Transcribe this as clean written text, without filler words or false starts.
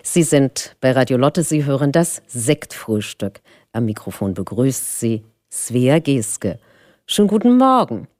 Sie sind bei Radio Lotte, Sie hören das Sektfrühstück. Am Mikrofon begrüßt Sie Svea Geske. Schönen guten Morgen.